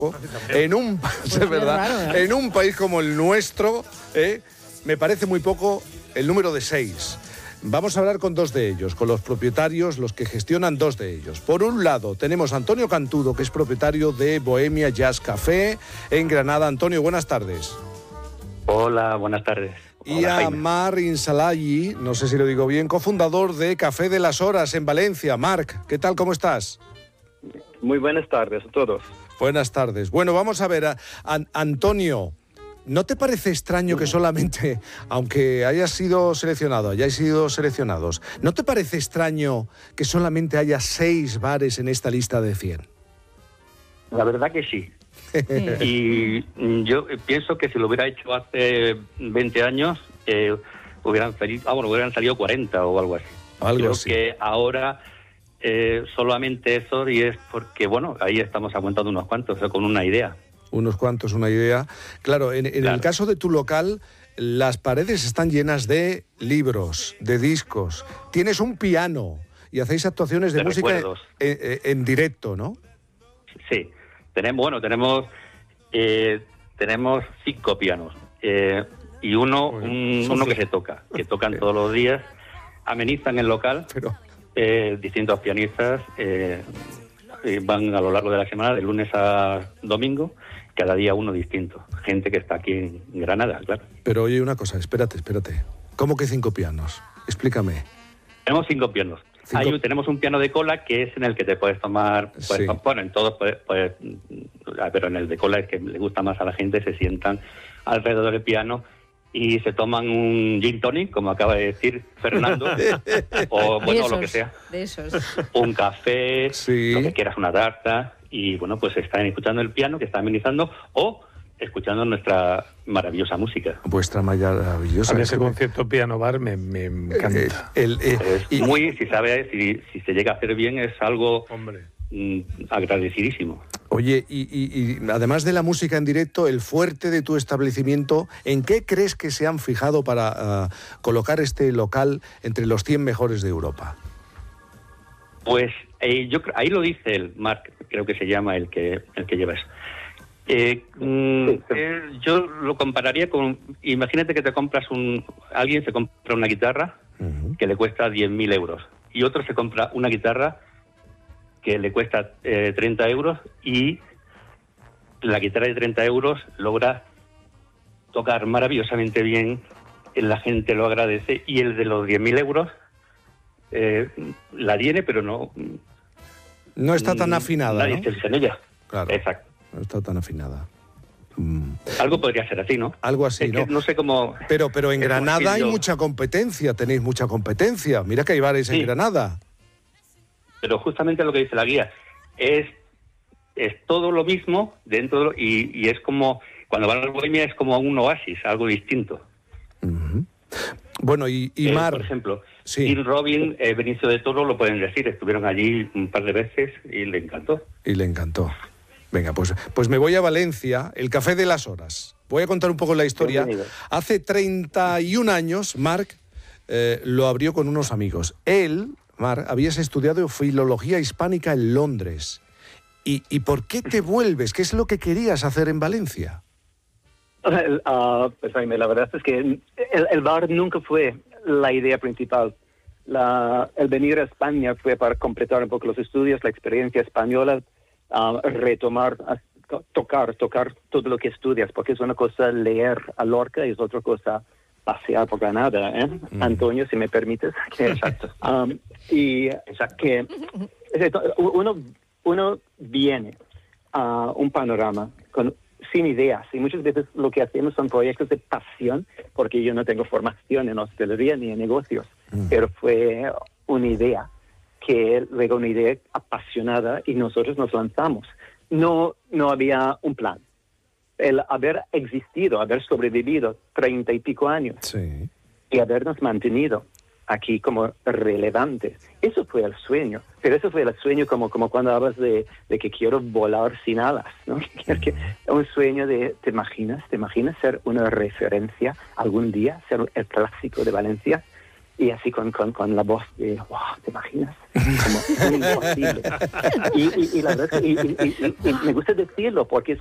En un, Pues es verdad, raro, en un país como el nuestro, me parece muy poco el número de 6. Vamos a hablar con dos de ellos, con los propietarios, los que gestionan dos de ellos. Por un lado, tenemos a Antonio Cantudo, que es propietario de Bohemia Jazz Café en Granada. Antonio, buenas tardes. Hola, buenas tardes. Y Hola, a Jaime. Marc Insalaghi, no sé si lo digo bien, cofundador de Café de las Horas en Valencia. Marc, ¿qué tal? ¿Cómo estás? Muy buenas tardes a todos. Buenas tardes. Bueno, vamos a ver, Antonio, ¿no te parece extraño que solamente, aunque hayáis sido seleccionados, ¿no te parece extraño que solamente haya 6 bares en esta lista de 100? La verdad que sí. Y yo pienso que si lo hubiera hecho hace 20 años, hubieran salido 40 o algo así. Creo que ahora solamente eso, y es porque, bueno, ahí estamos aguantando unos cuantos, con una idea. Unos cuantos, una idea. Claro, en el caso de tu local, las paredes están llenas de libros, de discos. Tienes un piano y hacéis actuaciones de música en directo, ¿no? Sí. Tenemos 5 pianos. Y uno que tocan todos los días, amenizan el local. Distintos pianistas van a lo largo de la semana, de lunes a domingo, cada día uno distinto. Gente que está aquí en Granada, claro. Pero oye, una cosa, espérate. ¿Cómo que 5 pianos? Explícame. Tenemos 5 pianos. Tenemos un piano de cola que es en el que te puedes tomar, bueno, en todos pero en el de cola es que le gusta más a la gente, se sientan alrededor del piano y se toman un gin tonic, como acaba de decir Fernando, o bueno, lo que sea. De esos. Un café, lo que quieras, una tarta, y bueno, pues están escuchando el piano que está amenizando o escuchando nuestra maravillosa música. Vuestra maravillosa. A mí ese concepto piano bar me encanta. Si se llega a hacer bien, es algo agradecidísimo. Oye, y además de la música en directo, el fuerte de tu establecimiento, ¿en qué crees que se han fijado para colocar este local entre los 100 mejores de Europa? Pues ahí lo dice el Marc, creo que se llama el que lleva eso. Yo lo compararía con, imagínate que alguien se compra una guitarra que le cuesta 10.000 euros y otro se compra una guitarra que le cuesta 30 euros y la guitarra de 30 euros logra tocar maravillosamente bien, la gente lo agradece, y el de los 10.000 euros la tiene, pero no está tan afinada, nadie se fija en ella. Claro. Exacto. No está tan afinada. Algo podría ser así, ¿no? Algo así, ¿no? No sé cómo... Pero en Granada hay mucha competencia, tenéis mucha competencia. Mira que hay bares en Granada. Pero justamente lo que dice la guía, es todo lo mismo dentro, y es como, cuando van a la Bohemia es como un oasis, algo distinto. Uh-huh. Bueno, y Mar... Por ejemplo, Tim Robin, Benicio de Toro, lo pueden decir, estuvieron allí un par de veces y le encantó. Venga, pues me voy a Valencia, el Café de las Horas. Voy a contar un poco la historia. Bienvenido. Hace 31 años, Marc lo abrió con unos amigos. Él, Marc, habías estudiado filología hispánica en Londres. ¿Y por qué te vuelves? ¿Qué es lo que querías hacer en Valencia? Pues Jaime, la verdad es que el bar nunca fue la idea principal. El venir a España fue para completar un poco los estudios, la experiencia española, retomar, tocar todo lo que estudias, porque es una cosa leer a Lorca y es otra cosa pasear por Granada, ¿eh? Antonio, si me permites. Exacto. Que uno viene a un panorama sin ideas, y muchas veces lo que hacemos son proyectos de pasión, porque yo no tengo formación en hostelería ni en negocios, pero fue una idea luego una idea apasionada, y nosotros nos lanzamos. No había un plan. El haber existido, haber sobrevivido 30 y pico años y habernos mantenido aquí como relevantes, eso fue el sueño. Pero eso fue el sueño como cuando hablas de que quiero volar sin alas, ¿no? Un sueño de, ¿te imaginas ser una referencia algún día, ser el clásico de Valencia? y así con la voz de, wow, ¿te imaginas? Como imposible. Y la verdad es que y me gusta decirlo porque es